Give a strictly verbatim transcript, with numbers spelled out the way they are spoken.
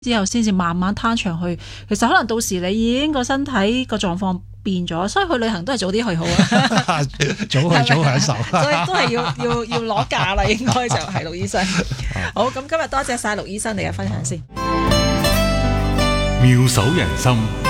之後先至慢慢攤長去。其實可能到時你已經個身體個狀況變咗，所以去旅行都係早啲去好啊。 早去早享受， 所以都係要要要攞假啦，應該就係陸醫生。好，咁今日多謝晒陸醫生你嘅分享先。 妙手仁心